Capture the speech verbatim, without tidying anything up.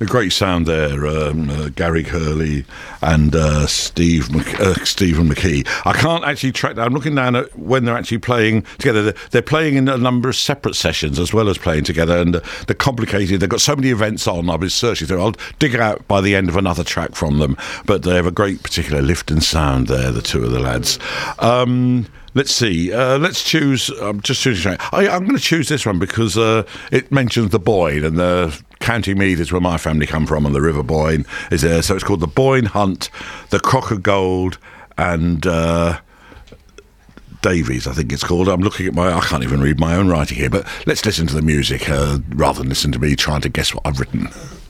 A great sound there, um, uh, Gary Hurley and uh, Steve Mc- uh, Stephen McKee. I can't actually track down. I'm looking down at when they're actually playing together. They're, they're playing in a number of separate sessions as well as playing together, and uh, they're complicated. They've got so many events on. I've been searching through. I'll dig out by the end of another track from them, but they have a great particular lift and sound there, the two of the lads. Um, Let's see. Uh, let's choose. I'm just choosing. I, I'm going to choose this one because uh, it mentions the Boyne, and the County Meath is where my family come from, and the River Boyne is there. So it's called the Boyne Hunt, the Crock of Gold, and uh, Davies, I think it's called. I'm looking at my. I can't even read my own writing here, but let's listen to the music uh, rather than listen to me trying to guess what I've written.